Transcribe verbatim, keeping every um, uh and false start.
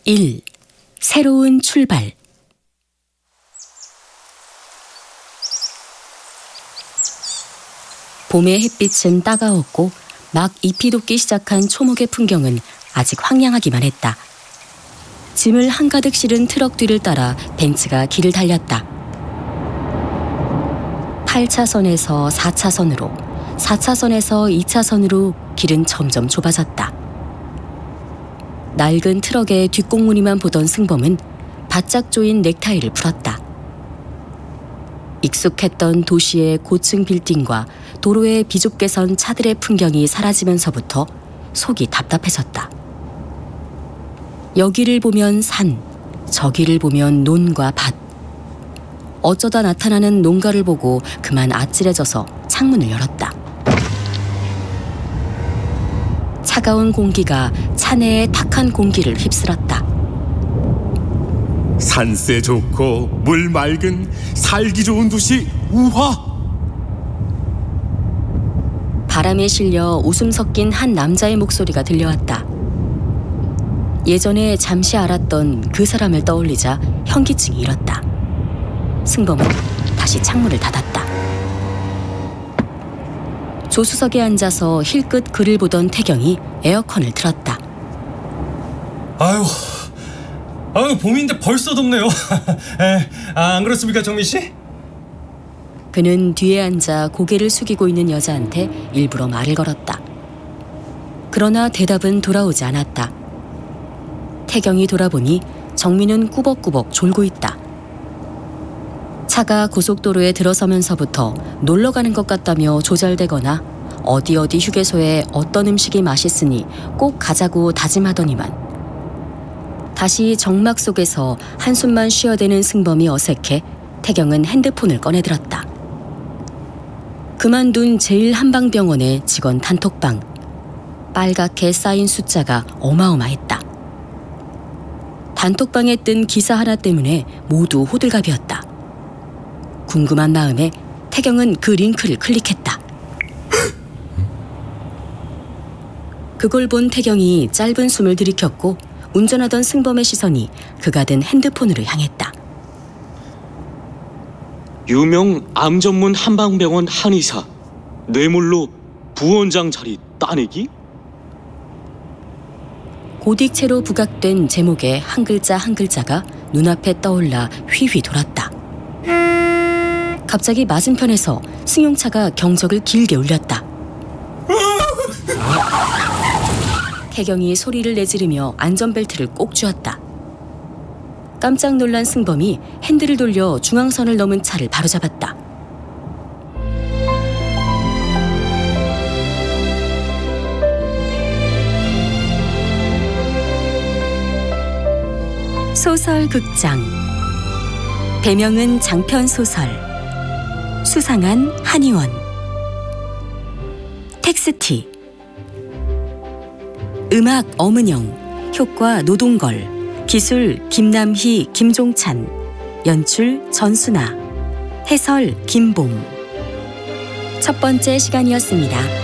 일. 새로운 출발. 봄의 햇빛은 따가웠고 막 잎이 돋기 시작한 초목의 풍경은 아직 황량하기만 했다. 짐을 한가득 실은 트럭 뒤를 따라 벤츠가 길을 달렸다. 팔 차선에서 사 차선으로, 사 차선에서 이 차선으로 길은 점점 좁아졌다. 낡은 트럭의 뒷공무니만 보던 승범은 바짝 조인 넥타이를 풀었다. 익숙했던 도시의 고층 빌딩과 도로에 비좁게 선 차들의 풍경이 사라지면서부터 속이 답답해졌다. 여기를 보면 산, 저기를 보면 논과 밭. 어쩌다 나타나는 농가를 보고 그만 아찔해져서 창문을 열었다. 차가운 공기가 차내의 탁한 공기를 휩쓸었다. 산세 좋고 물 맑은 살기 좋은 도시 우화. 바람에 실려 웃음 섞인 한 남자의 목소리가 들려왔다. 예전에 잠시 알았던 그 사람을 떠올리자 현기증이 일었다. 승범은 다시 창문을 닫았다. 조수석에 앉아서 힐끗 글을 보던 태경이 에어컨을 틀었다. 아유, 아유 봄인데 벌써 덥네요. 에, 아, 안 그렇습니까, 정민 씨? 그는 뒤에 앉아 고개를 숙이고 있는 여자한테 일부러 말을 걸었다. 그러나 대답은 돌아오지 않았다. 태경이 돌아보니 정민은 꾸벅꾸벅 졸고 있다. 차가 고속도로에 들어서면서부터 놀러 가는 것 같다며 조잘대거나 어디 어디 휴게소에 어떤 음식이 맛있으니 꼭 가자고 다짐하더니만 다시 정막 속에서 한숨만 쉬어대는 승범이 어색해 태경은 핸드폰을 꺼내들었다. 그만둔 제일한방병원의 직원 단톡방. 빨갛게 쌓인 숫자가 어마어마했다. 단톡방에 뜬 기사 하나 때문에 모두 호들갑이었다. 궁금한 마음에 태경은 그 링크를 클릭했다. 그걸 본 태경이 짧은 숨을 들이켰고 운전하던 승범의 시선이 그가 든 핸드폰으로 향했다. 유명 암 전문 한방병원 한의사 뇌물로 부원장 자리 따내기? 고딕체로 부각된 제목의 한 글자 한 글자가 눈앞에 떠올라 휘휘 돌았다. 갑자기 맞은편에서 승용차가 경적을 길게 울렸다. 태경이 소리를 내지르며 안전벨트를 꼭 쥐었다. 깜짝 놀란 승범이 핸들을 돌려 중앙선을 넘은 차를 바로잡았다. 소설 극장. 배명은 장편 소설. 수상한 한의원. 텍스티. 음악 엄은영. 효과 노동걸. 기술 김남희, 김종찬. 연출 전순아. 해설 김봉. 첫 번째 시간이었습니다.